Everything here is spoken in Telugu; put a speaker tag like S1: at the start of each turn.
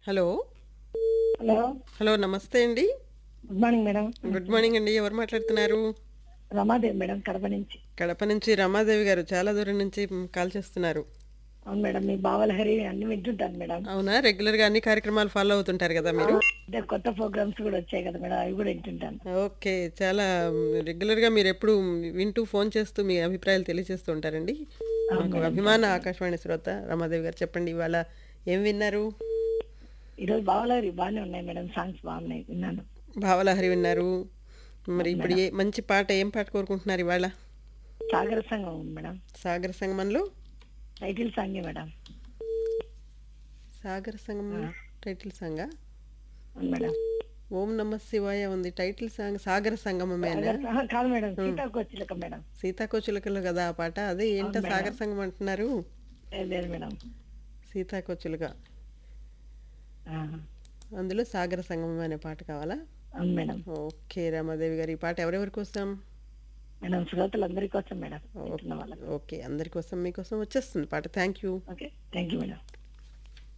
S1: హలో.
S2: హలో.
S1: హలో. నమస్తే అండి.
S2: Good morning madam.
S1: Good morning అండి. ఎవరు మాట్లాడుతున్నారు?
S2: రమాదేవి మేడం, కడప నుంచి.
S1: కడప నుంచి రమాదేవి గారు చాలా దూరం నుంచి కాల్ చేస్తున్నారు.
S2: అవును మేడం, మీ బావలహరి అన్ని వింటుంటాను మేడం.
S1: అవునా? రెగ్యులర్గా అన్ని కార్యక్రమాలు ఫాలో అవుతుంటారు కదా మీరు?
S2: అంటే కొత్త ప్రోగ్రామ్స్ కూడా వచ్చాయి కదా మేడం, అవి కూడా వింటుంటాను.
S1: ఓకే. చాలా రెగ్యులర్గా మీరు ఎప్పుడు వింటూ ఫోన్ చేస్తూ మీ అభిప్రాయాలు తెలియజేస్తూ ఉంటారండి.
S2: అవును
S1: మాకు
S2: మేడం,
S1: అభిమాన
S2: థ్యాంక్ యూ మేడం.
S1: ఆకాశవాణి శ్రోత రమాదేవి గారు. చెప్పండి ఇవాళ ఏం విన్నారు?
S2: ఈరోజు బావలహరి బాగానే ఉన్నాయి మేడం, సాంగ్స్ బాగున్నాయి, విన్నాను.
S1: భావలహరి విన్నారు. మరి
S2: అవును
S1: ఇప్పుడు
S2: మేడం.
S1: మంచి పాట ఏం పాట కోరుకుంటున్నారు ఇవాళ?
S2: సాగర సంగం మేడం,
S1: సాగర సంగమంలో
S2: టైటిల్ సాంగే మేడం.
S1: సాగర సంగం
S2: ఆ,
S1: టైటిల్ సాంగా?
S2: అవును మేడం.
S1: ఓం నమ శివాయ ఉంది టైటిల్ సాంగ్. సాగర సంగమమేనా?
S2: కాదు మేడం,
S1: ఉమ్.
S2: సీతాకోచిలక మేడం.
S1: సీతాకోచిలుకలు కదా ఆ పాట? అదే
S2: అవును
S1: ఏంటో
S2: మేడం.
S1: సాగర సంగం అంటున్నారు.
S2: లేదు లేదు మేడం.
S1: సీతాకోచిలుక.
S2: ఆ,
S1: అందులో సాగర సంగమం అనే పాట కావాలా?
S2: అవును మేడం.
S1: ఓకే రమాదేవి గారు, ఈ పాట ఎవరెవరి కోసం?
S2: మేడం, శ్రోతలందరి కోసం మేడం,
S1: ఓ-
S2: వింటున్న వాళ్ళకి.
S1: ఓకే, అందరి కోసం మీకోసం వచ్చేస్తుంది పాట. Thank you.
S2: Okay, thank you madam.